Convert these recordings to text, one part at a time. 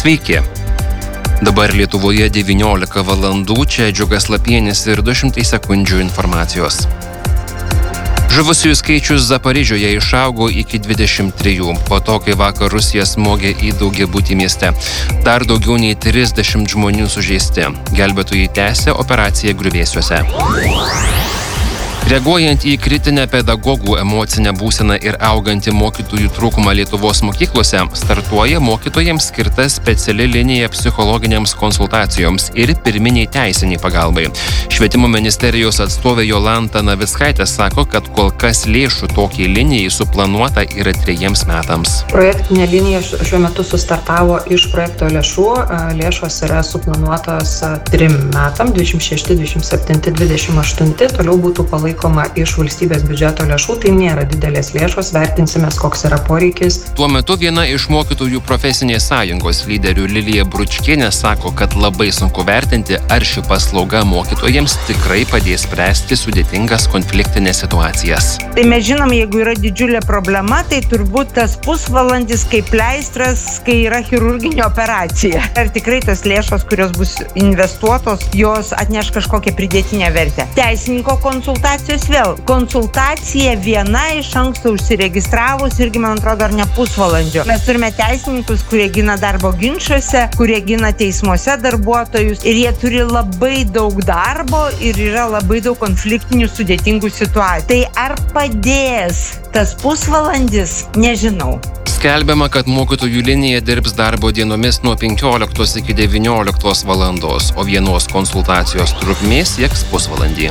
Sveiki. Dabar Lietuvoje 19 valandų, čia Džiugas Lapienis ir 200 sekundžių informacijos. Žuvusiųjų skaičius Zaporižioje išaugo iki 23, po to, kai vakar Rusija smogė į daugiabutį mieste. Dar daugiau nei 30 žmonių sužeisti. Gelbėtojai tęsia operaciją griuvėsiuose. Reaguojant į kritinę pedagogų emocinę būseną ir augantį mokytojų trūkumą Lietuvos mokyklose, startuoja mokytojams skirta speciali linija psichologinėms konsultacijoms ir pirminiai teisiniai pagalbai. Švietimo ministerijos atstovė Jolanta Navickaitė sako, kad kol kas lėšų tokiai linijai suplanuota yra 3 metams. Projektinė linija šiuo metu sustartavo iš projekto lėšų. Lėšos yra suplanuotos 3 metams, 26, 27, 28, toliau būtų palaikoma iš valstybės biudžeto lėšų, tai nėra didelės lėšos, vertinsime, koks yra poreikis. Tuo metu viena iš mokytojų profesinės sąjungos lyderių Lilija Bručkienė sako, kad labai sunku vertinti, ar ši paslauga mokytojams tikrai padės spręsti sudėtingas konfliktinės situacijas. Tai mes žinom, jeigu yra didžiulė problema, tai turbūt tas pusvalandis kaip pleistras, kai yra chirurginė operacija. Ar tikrai tas lėšos, kurios bus investuotos, jos atneš kažkokią pridėtinę vertę. Teisininko konsultacijos vėl. Konsultacija viena iš anksto užsiregistravus irgi, man atrodo, ar ne pusvalandžio. Mes turime teisininkus, kurie gina darbo ginčuose, kurie gina teismuose darbuotojus ir jie turi labai daug darbo ir yra labai daug konfliktinių sudėtingų situacijų. Tai ar padės tas pusvalandis? Nežinau. Skelbiama, kad mokytojų linija dirbs darbo dienomis nuo 15 iki 19 valandos, o vienos konsultacijos trukmė sieks pusvalandį.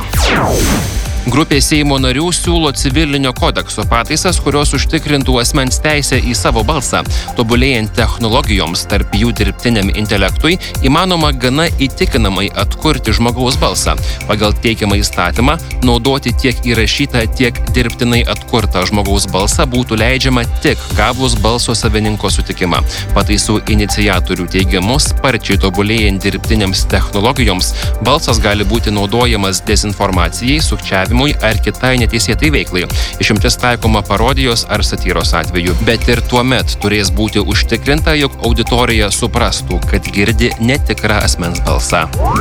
Grupė Seimo narių siūlo civilinio kodekso pataisas, kurios užtikrintų asmens teisę į savo balsą. Tobulėjant technologijoms, tarp jų dirbtiniam intelektui, įmanoma gana įtikinamai atkurti žmogaus balsą. Pagal teikiamą įstatymą, naudoti tiek įrašytą, tiek dirbtinai atkurtą žmogaus balsą būtų leidžiama tik gavus balso savininko sutikimą. Pataisų iniciatorių teigimu, sparčiai tobulėjant dirbtinėms technologijoms, balsas gali būti naudojamas dezinformacijai, sukčiavimui ar kitai neteisėtai veiklai. Išimtis taikoma parodijos ar satyros atveju, bet ir tuomet turės būti užtikrinta, jog auditorija suprastų, kad girdi netikrą asmens balsą.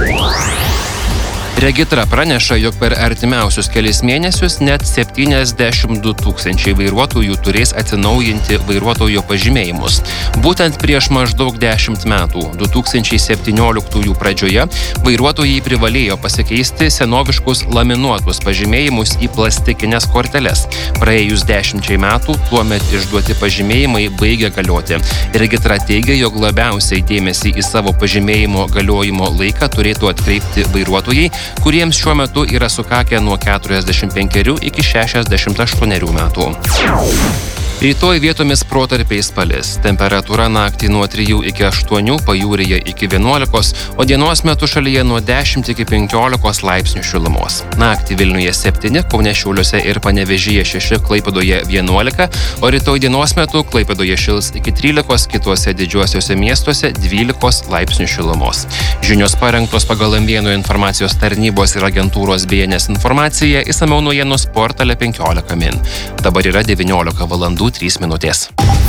Regitra praneša, jog per artimiausius kelis mėnesius net 72 000 vairuotojų turės atsinaujinti vairuotojo pažymėjimus. Būtent prieš maždaug 10 metų, 2017 pradžioje, vairuotojai privalėjo pasikeisti senoviškus laminuotus pažymėjimus į plastikinės korteles. Praėjus 10 metų, tuomet išduoti pažymėjimai baigia galioti. Regitra teigia, jog labiausiai dėmesį į savo pažymėjimo galiojimo laiką turėtų atkreipti vairuotojai, kuriems šiuo metu yra sukakę nuo 45 iki 68 metų. Rytoj vietomis protarpiais palis. Temperatūra naktį nuo 3 iki 8, pajūryje iki 11, o dienos metu šalyje nuo 10 iki 15 laipsnių šilumos. Naktį Vilniuje 7, Kaune, Šiauliuose ir Panevėžyje 6, Klaipėdoje 11, o rytoj dienos metu Klaipėdoje šils iki 13, kituose didžiuosiuose miestuose 12 laipsnių šilumos. Žinios parengtos pagal M1 informacijos tarnybos ir agentūros BNS informaciją, išsamiau naujienų portale 15 min. Dabar yra 19 valandų 3 minutės.